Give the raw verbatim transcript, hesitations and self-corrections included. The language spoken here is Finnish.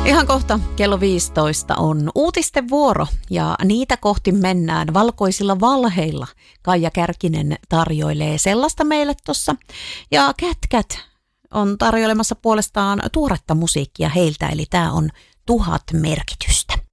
Ihan kohta kello viisitoista on uutisten vuoro ja niitä kohti mennään valkoisilla valheilla. Kaija Kärkinen tarjoilee sellaista meille tuossa ja Kätkät on tarjoilemassa puolestaan tuoretta musiikkia heiltä, eli tämä on Tuhat merkitystä.